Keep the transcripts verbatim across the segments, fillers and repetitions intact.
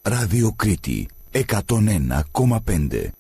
Ράδιο Κρήτη εκατόν ένα κόμμα πέντε.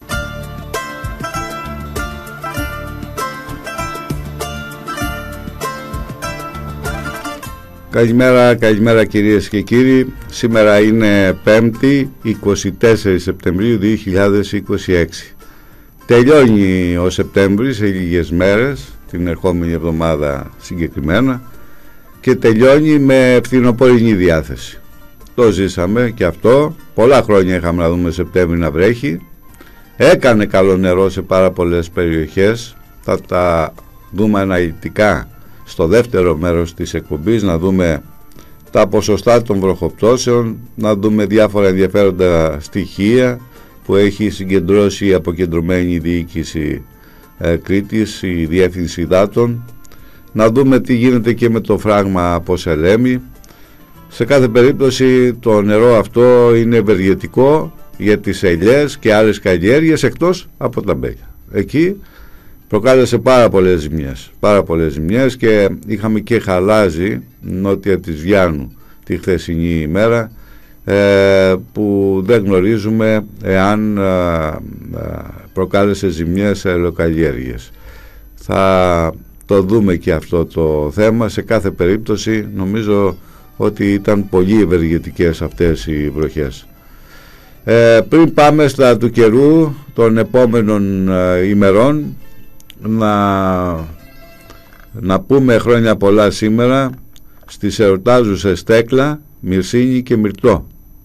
Καλημέρα, καλημέρα κυρίες και κύριοι. Σήμερα είναι Πέμπτη, εικοστή τέταρτη Σεπτεμβρίου δύο χιλιάδες είκοσι έξι. Τελειώνει ο Σεπτέμβρης σε λίγες μέρες, την ερχόμενη εβδομάδα συγκεκριμένα, και τελειώνει με φθινοπορεινή διάθεση. Το ζήσαμε και αυτό. Πολλά χρόνια είχαμε να δούμε Σεπτέμβρη να βρέχει. Έκανε καλό νερό σε πάρα πολλές περιοχές. Θα τα δούμε αναλυτικά στο δεύτερο μέρος της εκπομπής, να δούμε τα ποσοστά των βροχοπτώσεων, να δούμε διάφορα ενδιαφέροντα στοιχεία που έχει συγκεντρώσει η αποκεντρωμένη διοίκηση ε, Κρήτης, η Διεύθυνση Υδάτων, να δούμε τι γίνεται και με το φράγμα από Σελέμη. Σε κάθε περίπτωση το νερό αυτό είναι ευεργετικό για τις ελιές και άλλες καλλιέργειες εκτός από τα μπέλια. Εκεί προκάλεσε πάρα πολλές ζημιές, πάρα πολλές ζημιές και είχαμε και χαλάζι νότια της Βιάννου τη χθεσινή ημέρα, ε, που δεν γνωρίζουμε εάν ε, ε, προκάλεσε ζημιές σε ελαιοκαλλιέργειες. Θα το δούμε και αυτό το θέμα. Σε κάθε περίπτωση νομίζω ότι ήταν πολύ ευεργετικές αυτές οι βροχές. Ε, πριν πάμε στα του καιρού των επόμενων ε, ημερών, να, να πούμε χρόνια πολλά σήμερα στις εορτάζουσες Τέκλα, Μυρσίνη και Μυρτώ.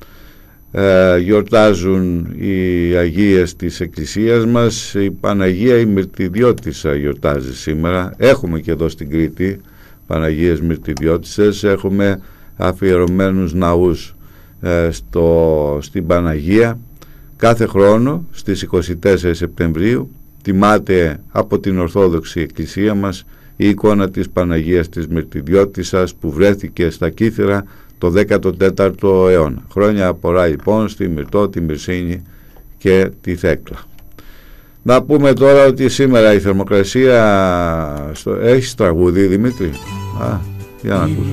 Ε, γιορτάζουν οι Αγίες της Εκκλησίας μας. Η Παναγία η Μυρτιδιώτισσα γιορτάζει σήμερα. Έχουμε και εδώ στην Κρήτη Παναγίες Μυρτιδιώτισσες. Έχουμε αφιερωμένους ναούς ε, στο, στην Παναγία. Κάθε χρόνο στις εικοστή τέταρτη Σεπτεμβρίου τιμάται από την Ορθόδοξη Εκκλησία μας η εικόνα της Παναγίας της Μυρτιδιώτισσας που βρέθηκε στα Κύθυρα το δέκατο τέταρτο αιώνα. Χρόνια απορρά λοιπόν στη Μυρτώ, τη Μυρσίνη και τη Θέκλα. Να πούμε τώρα ότι σήμερα η θερμοκρασία στο... Έχεις τραγούδι, Δημήτρη? Α, για να ακούσω.